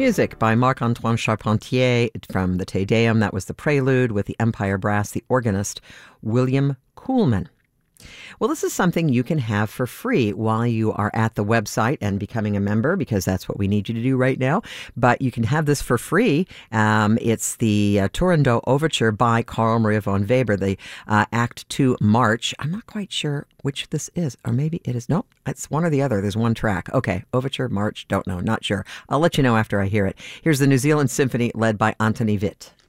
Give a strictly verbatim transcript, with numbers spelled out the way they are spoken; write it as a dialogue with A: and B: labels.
A: Music by Marc-Antoine Charpentier from the Te Deum. That was the prelude with the Empire Brass, the organist, William Kuhlman. Well, this is something you can have for free while you are at the website and becoming a member, because that's what we need you to do right now. But you can have this for free. Um, it's the uh, Turandot Overture by Carl Maria von Weber, the uh, Act two March. I'm not quite sure which this is, or maybe it is. No, it's one or the other. There's one track. Okay, Overture, March, don't know, not sure. I'll let you know after I hear it. Here's the New Zealand Symphony led by Antoni Witt.